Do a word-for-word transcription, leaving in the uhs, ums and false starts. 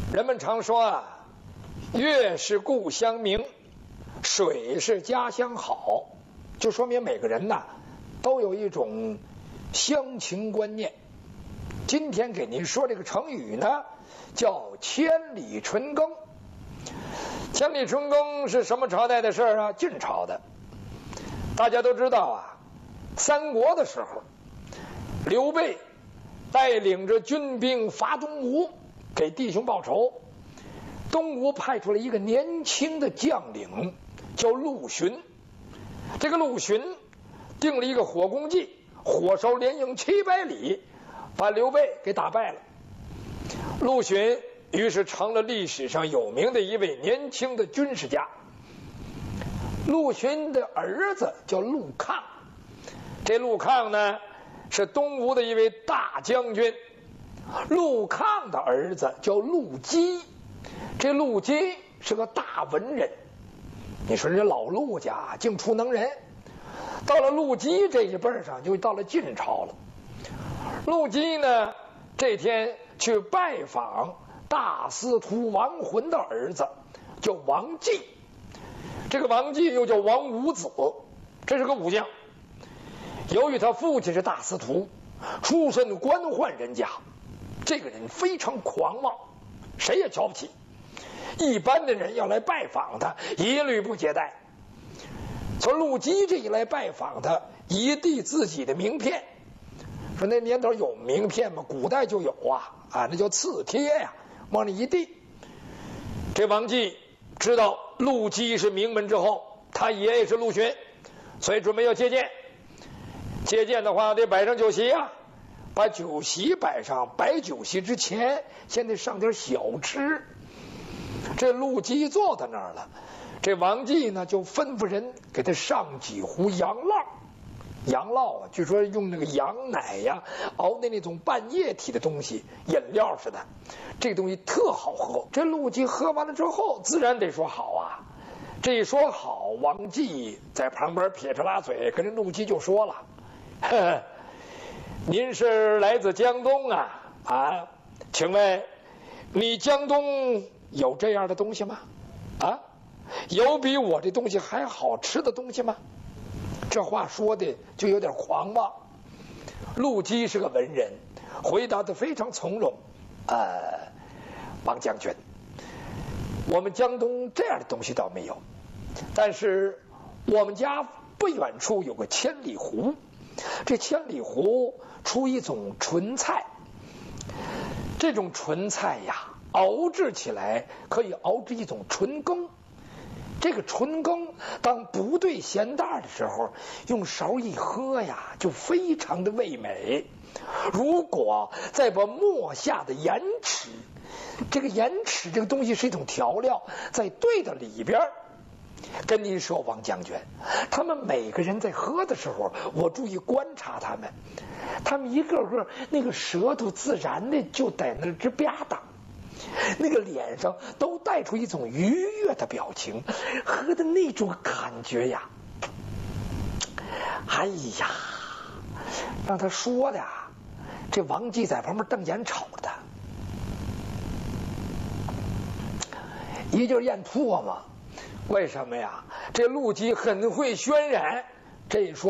人们常说啊，月是故乡明，水是家乡好，就说明每个人呐都有一种乡情观念。今天给您说这个成语呢，叫千里春耕。千里春耕是什么朝代的事啊？晋朝的。大家都知道啊，三国的时候，刘备带领着军兵伐东吴，给弟兄报仇。东吴派出了一个年轻的将领，叫陆逊。这个陆逊定了一个火攻计，火烧连营七百里，把刘备给打败了。陆逊于是成了历史上有名的一位年轻的军事家。陆逊的儿子叫陆抗，这陆抗呢是东吴的一位大将军。陆抗的儿子叫陆基，这陆基是个大文人。你说这老陆家净出能人，到了陆基这一辈上，就到了晋朝了。陆基呢这天去拜访大司徒王浑的儿子，叫王继。这个王继又叫王五子，这是个武将。由于他父亲是大司徒，出身官宦人家，这个人非常狂妄，谁也瞧不起。一般的人要来拜访他，一律不接待。从陆基这一来拜访他，一递自己的名片，说那年头有名片吗？古代就有啊，啊，那叫赐帖呀、啊，往里一递。这王继知道陆基是名门之后，他爷爷是陆逊，所以准备要接见。接见的话得摆上酒席啊，把酒席摆上，摆酒席之前先得上点小吃。这陆基坐在那儿了，这王继呢就吩咐人给他上几壶羊酪。羊酪啊，据说用那个羊奶呀熬的那种半液体的东西，饮料似的，这个东西特好喝。这陆基喝完了之后，自然得说好啊。这一说好，王继在旁边撇着拉嘴，跟这陆基就说了：“呵呵，您是来自江东啊？啊，请问你江东有这样的东西吗？啊，有比我这东西还好吃的东西吗？”这话说的就有点狂妄。陆基是个文人，回答的非常从容。呃，王将军，我们江东这样的东西倒没有，但是我们家不远处有个千里湖，这千里湖出一种纯菜，这种纯菜呀，熬制起来可以熬制一种纯羹。这个纯羹当不对咸淡的时候，用勺一喝呀，就非常的味美。如果再把磨下的盐豉，这个盐豉这个东西是一种调料，再兑到里边，跟您说，王将军，他们每个人在喝的时候，我注意观察他们，他们一个个那个舌头自然的就在那直吧嗒，那个脸上都带出一种愉悦的表情，喝的那种感觉呀，哎呀，让他说的啊，这王继在旁边瞪眼瞅着他，一劲咽唾沫。为什么呀？这陆基很会渲染，这一说